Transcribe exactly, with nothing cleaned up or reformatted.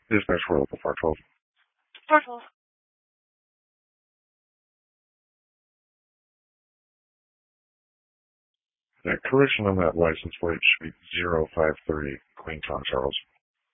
Dispatch for local four twelve. four twelve. That correction on that license plate should be zero five three Queenstown, Charles.